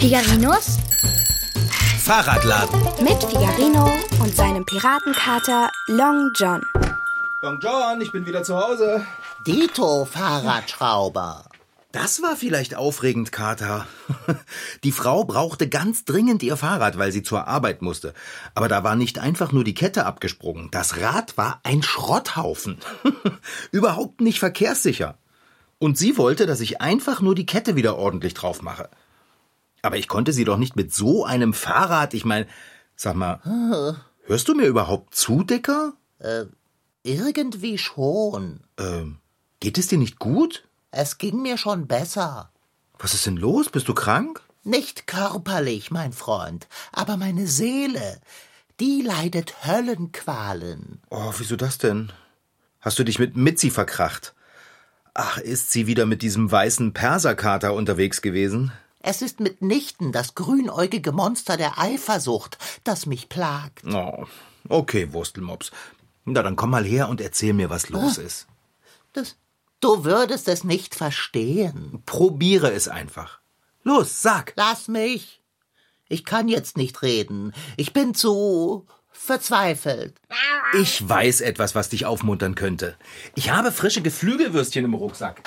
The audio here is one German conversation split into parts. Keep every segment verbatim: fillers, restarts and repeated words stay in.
Figarinos Fahrradladen mit Figarino und seinem Piratenkater Long John. Long John, ich bin wieder zu Hause. Dito, Fahrradschrauber. Das war vielleicht aufregend, Kater. Die Frau brauchte ganz dringend ihr Fahrrad, weil sie zur Arbeit musste. Aber da war nicht einfach nur die Kette abgesprungen. Das Rad war ein Schrotthaufen. Überhaupt nicht verkehrssicher. Und sie wollte, dass ich einfach nur die Kette wieder ordentlich drauf mache. Aber ich konnte sie doch nicht mit so einem Fahrrad, ich meine, sag mal, hörst du mir überhaupt zu, Dicker? Äh, irgendwie schon. Ähm, geht es dir nicht gut? Es ging mir schon besser. Was ist denn los? Bist du krank? Nicht körperlich, mein Freund, aber meine Seele, die leidet Höllenqualen. Oh, wieso das denn? Hast du dich mit Mitzi verkracht? Ach, ist sie wieder mit diesem weißen Perserkater unterwegs gewesen? Es ist mitnichten das grünäugige Monster der Eifersucht, das mich plagt. Oh, okay, Wurstelmops. Na, dann komm mal her und erzähl mir, was los ist. Das, du würdest es nicht verstehen. Probiere es einfach. Los, sag. Lass mich. Ich kann jetzt nicht reden. Ich bin zu verzweifelt. Ich weiß etwas, was dich aufmuntern könnte. Ich habe frische Geflügelwürstchen im Rucksack.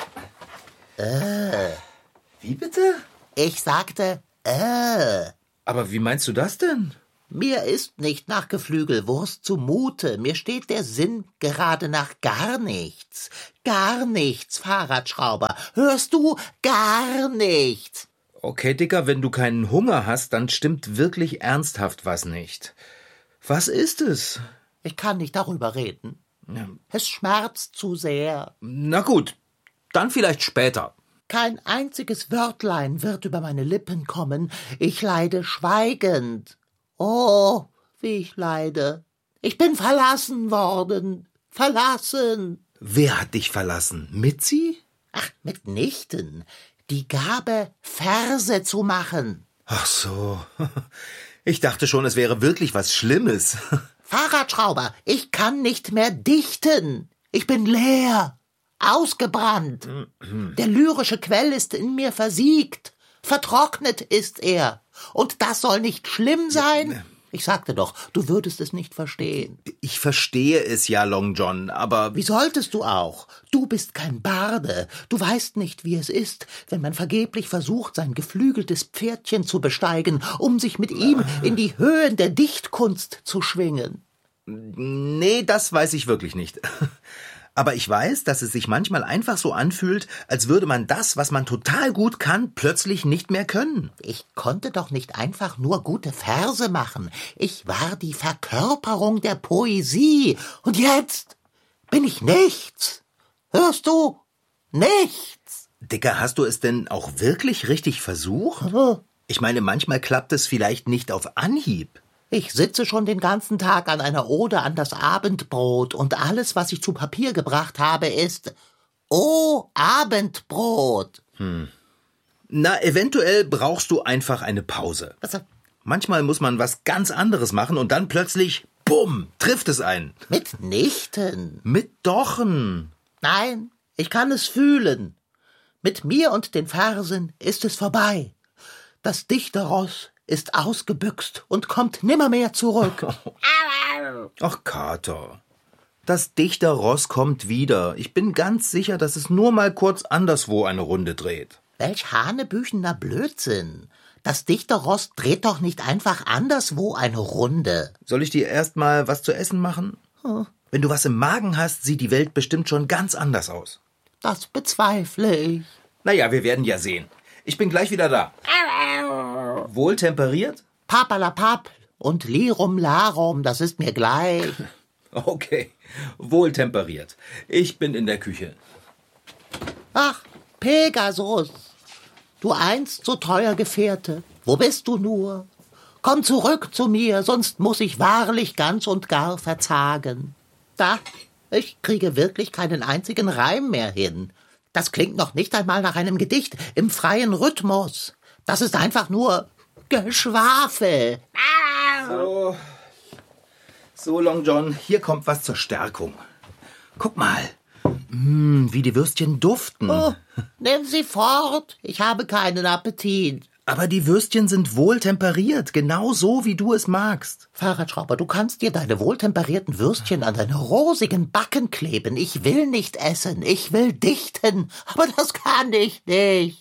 Äh. Wie bitte? Ich sagte, äh. Aber wie meinst du das denn? Mir ist nicht nach Geflügelwurst zumute. Mir steht der Sinn gerade nach gar nichts. Gar nichts, Fahrradschrauber. Hörst du? Gar nichts. Okay, Dicker, wenn du keinen Hunger hast, dann stimmt wirklich ernsthaft was nicht. Was ist es? Ich kann nicht darüber reden. Ja. Es schmerzt zu sehr. Na gut, dann vielleicht später. Kein einziges Wörtlein wird über meine Lippen kommen. Ich leide schweigend. Oh, wie ich leide. Ich bin verlassen worden. Verlassen. Wer hat dich verlassen? Mitzi? Ach, mitnichten. Die Gabe, Verse zu machen. Ach so. Ich dachte schon, es wäre wirklich was Schlimmes. Fahrradschrauber, ich kann nicht mehr dichten. Ich bin leer, ausgebrannt. Der lyrische Quell ist in mir versiegt. Vertrocknet ist er. Und das soll nicht schlimm sein? Ich sagte doch, du würdest es nicht verstehen. Ich verstehe es ja, Long John, aber... Wie solltest du auch? Du bist kein Barde. Du weißt nicht, wie es ist, wenn man vergeblich versucht, sein geflügeltes Pferdchen zu besteigen, um sich mit ihm in die Höhen der Dichtkunst zu schwingen. Nee, das weiß ich wirklich nicht. Aber ich weiß, dass es sich manchmal einfach so anfühlt, als würde man das, was man total gut kann, plötzlich nicht mehr können. Ich konnte doch nicht einfach nur gute Verse machen. Ich war die Verkörperung der Poesie. Und jetzt bin ich nichts. Hörst du? Nichts. Dicker, hast du es denn auch wirklich richtig versucht? Ich meine, manchmal klappt es vielleicht nicht auf Anhieb. Ich sitze schon den ganzen Tag an einer Ode an das Abendbrot und alles, was ich zu Papier gebracht habe, ist »Oh, Abendbrot«. Hm. Na, eventuell brauchst du einfach eine Pause. Was? Manchmal muss man was ganz anderes machen und dann plötzlich, bumm, trifft es einen. Mitnichten. Mit Dochen. Nein, ich kann es fühlen. Mit mir und den Versen ist es vorbei. Das Dichterross ist ausgebüxt und kommt nimmermehr zurück. Ach, Kater, das Dichterross kommt wieder. Ich bin ganz sicher, dass es nur mal kurz anderswo eine Runde dreht. Welch hanebüchener Blödsinn. Das Dichterross dreht doch nicht einfach anderswo eine Runde. Soll ich dir erst mal was zu essen machen? Hm. Wenn du was im Magen hast, sieht die Welt bestimmt schon ganz anders aus. Das bezweifle ich. Naja, wir werden ja sehen. Ich bin gleich wieder da. Wohltemperiert? Papalapap und Lirum Larum, das ist mir gleich. Okay, wohltemperiert. Ich bin in der Küche. Ach, Pegasus, du einst so treuer Gefährte, wo bist du nur? Komm zurück zu mir, sonst muss ich wahrlich ganz und gar verzagen. Da, ich kriege wirklich keinen einzigen Reim mehr hin. Das klingt noch nicht einmal nach einem Gedicht im freien Rhythmus. Das ist einfach nur Geschwafel. So, so Long John, hier kommt was zur Stärkung. Guck mal, mm, wie die Würstchen duften. Oh, nimm sie fort, ich habe keinen Appetit. Aber die Würstchen sind wohltemperiert, genau so, wie du es magst. Fahrradschrauber, du kannst dir deine wohltemperierten Würstchen an deine rosigen Backen kleben. Ich will nicht essen, ich will dichten, aber das kann ich nicht.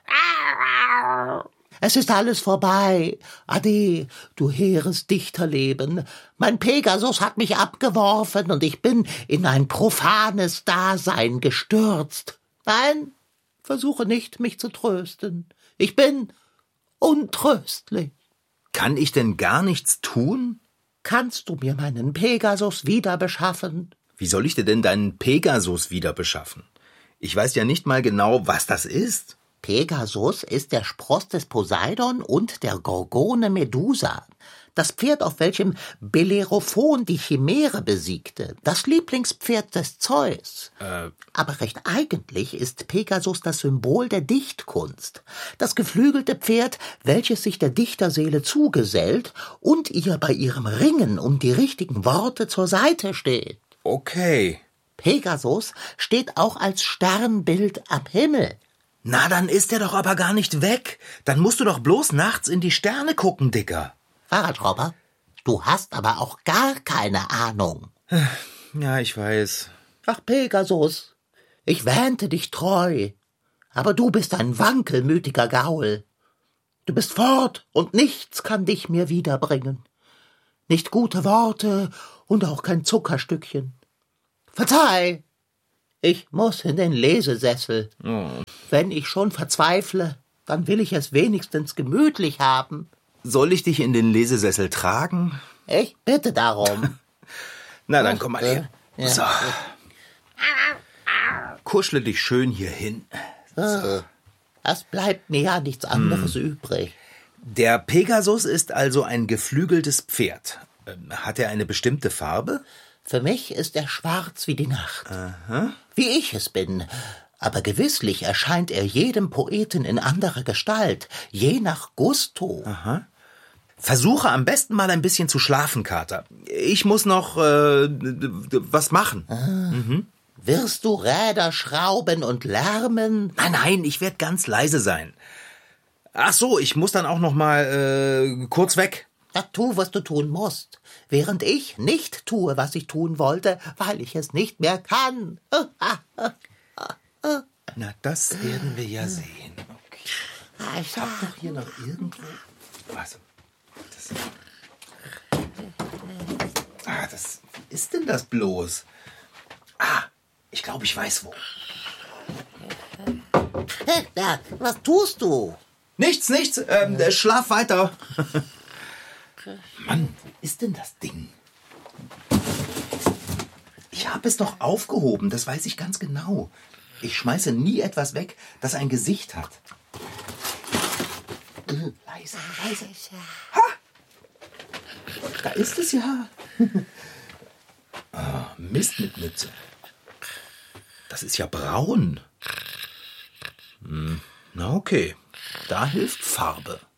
Es ist alles vorbei. Ade, du hehres Dichterleben. Mein Pegasus hat mich abgeworfen und ich bin in ein profanes Dasein gestürzt. Nein, versuche nicht, mich zu trösten. Ich bin untröstlich. Kann ich denn gar nichts tun? Kannst du mir meinen Pegasus wieder beschaffen? Wie soll ich dir denn deinen Pegasus wieder beschaffen? Ich weiß ja nicht mal genau, was das ist. Pegasus ist der Spross des Poseidon und der Gorgone Medusa. Das Pferd, auf welchem Bellerophon die Chimäre besiegte. Das Lieblingspferd des Zeus. Äh. Aber recht eigentlich ist Pegasus das Symbol der Dichtkunst. Das geflügelte Pferd, welches sich der Dichterseele zugesellt und ihr bei ihrem Ringen um die richtigen Worte zur Seite steht. Okay. Pegasus steht auch als Sternbild am Himmel. Na, dann ist er doch aber gar nicht weg. Dann musst du doch bloß nachts in die Sterne gucken, Dicker. Fahrradschrauber, du hast aber auch gar keine Ahnung. Ja, ich weiß. Ach, Pegasus, ich wähnte dich treu, aber du bist ein wankelmütiger Gaul. Du bist fort und nichts kann dich mir wiederbringen. Nicht gute Worte und auch kein Zuckerstückchen. Verzeih, ich muss in den Lesesessel. Oh. Wenn ich schon verzweifle, dann will ich es wenigstens gemütlich haben. Soll ich dich in den Lesesessel tragen? Ich bitte darum. Na, dann komm mal her. Ja. So. Kuschle dich schön hier hin. So. Es bleibt mir ja nichts anderes hm. übrig. Der Pegasus ist also ein geflügeltes Pferd. Hat er eine bestimmte Farbe? Für mich ist er schwarz wie die Nacht. Aha. Wie ich es bin. Aber gewisslich erscheint er jedem Poeten in anderer Gestalt, je nach Gusto. Aha. Versuche am besten mal ein bisschen zu schlafen, Kater. Ich muss noch äh, was machen. Ah. Mhm. Wirst du Räder schrauben und lärmen? Nein, nein, ich werde ganz leise sein. Ach so, ich muss dann auch noch mal äh, kurz weg. Ja, tu, was du tun musst, während ich nicht tue, was ich tun wollte, weil ich es nicht mehr kann. Na, das werden wir ja sehen. Okay. Ich hab doch hier noch irgendwo... Was? Das... Ah, das... Wie ist denn das bloß? Ah, ich glaube, ich weiß wo. Ja, was tust du? Nichts, nichts. Ähm, schlaf weiter. Mann, wo ist denn das Ding? Ich habe es doch aufgehoben, das weiß ich ganz genau. Ich schmeiße nie etwas weg, das ein Gesicht hat. Leise, leise. Ha! Da ist es ja. Oh, Mist mit Mütze. Das ist ja braun. Hm, na okay, da hilft Farbe.